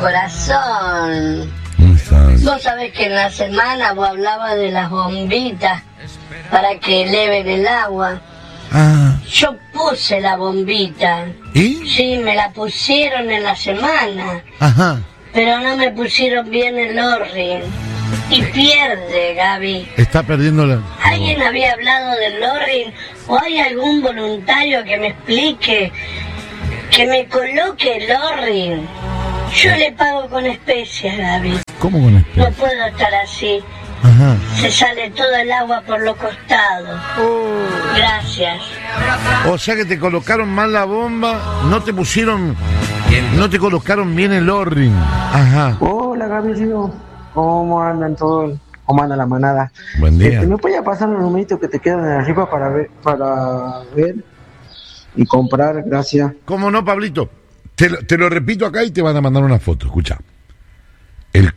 corazón. ¿Cómo estás? Vos sabés que en la semana vos hablabas de las bombitas para que eleven el agua. Ah, Yo puse la bombita. ¿y? Sí, me la pusieron en la semana, Ajá. pero no me pusieron bien el O-ring. Y pierde, Gaby. Está perdiendo la... ¿Alguien había hablado del O-ring? ¿O hay algún voluntario que me explique, que me coloque el O-ring? Yo le pago con especias, Gaby. ¿Cómo con esto? No puedo estar así. Ajá. Se sale todo el agua por los costados. Gracias. O sea que te colocaron mal la bomba, no te pusieron... No te colocaron bien el O-ring. Ajá. Hola Gaby Río, ¿cómo andan todos? ¿Cómo anda la manada? Buen día. ¿Me puede pasar los numeritos que te quedan arriba para ver y comprar? Gracias. ¿Cómo no, Pablito? Te lo repito acá y te van a mandar una foto, escucha. El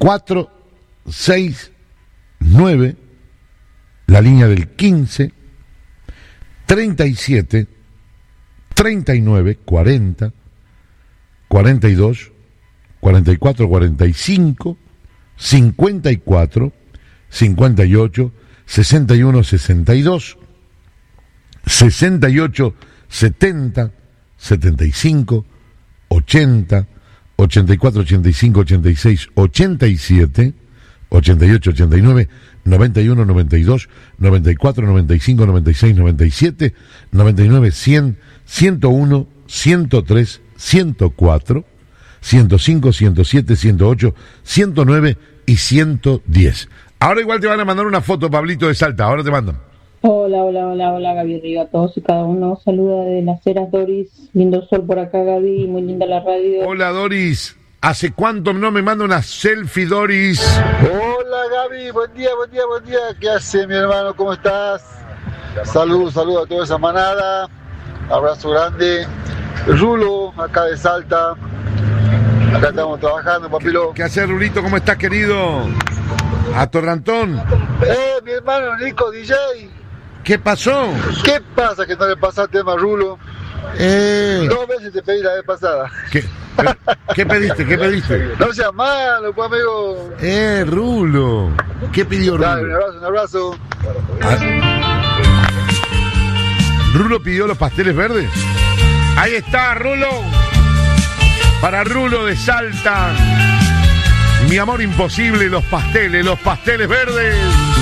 469, la línea del 15, 37, 39, 40, 42, 44, 45, 54, 58, 61, 62, 68, 70, 75, 80, 84, 85, 86, 87, 88, 89, 91, 92, 94, 95, 96, 97, 99, 100, 101, 103, 104, 105, 107, 108, 109 y 110. Ahora igual te van a mandar una foto, Pablito, de Salta. Ahora te mandan. Hola, Gaby Río, a todos y cada uno. Saluda de Las Heras, Doris. Lindo sol por acá, Gaby, muy linda la radio. Hola, Doris. ¿Hace cuánto no me manda una selfie, Doris? Hola Gaby, buen día. ¿Qué hace mi hermano? ¿Cómo estás? Saludos a toda esa manada. Abrazo grande. Rulo, acá de Salta. Acá estamos trabajando, papilo. ¿Qué haces, Rulito? ¿Cómo estás, querido? A Torrantón. Mi hermano Nico DJ. ¿Qué pasó? ¿Qué pasa que no le pasaste tema, Rulo? 2 veces te pedí la vez pasada. ¿Qué pediste? No seas malo, pues, amigo. Rulo. ¿Qué pidió Rulo? Dale, un abrazo. ¿Rulo pidió los pasteles verdes? Ahí está, Rulo. Para Rulo de Salta. Mi amor imposible, los pasteles verdes.